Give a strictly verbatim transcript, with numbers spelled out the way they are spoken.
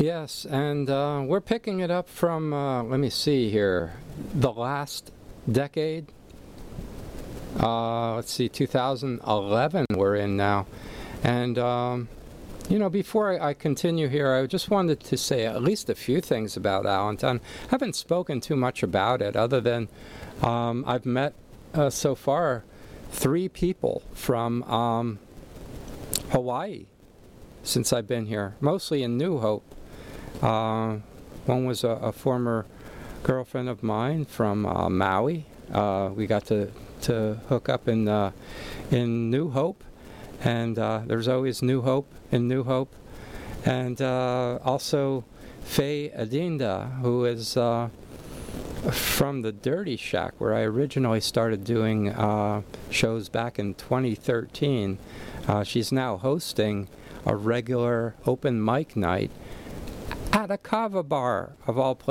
Yes, and uh, we're picking it up from, uh, let me see here, the last decade. Uh, let's see, two thousand eleven we're in now. And, um, you know, before I, I continue here, I just wanted to say at least a few things about Allentown. I haven't spoken too much about it other than um, I've met uh, so far three people from um, Hawaii since I've been here, mostly in New Hope. Uh, one was a, a former girlfriend of mine from uh, Maui. Uh, we got to, to hook up in uh, in New Hope, and uh, there's always New Hope in New Hope. And uh, also Faye Adinda, who is uh, from the Dirty Shack, where I originally started doing uh, shows back in twenty thirteen. Uh, she's now hosting a regular open mic night at a kava bar, of all places.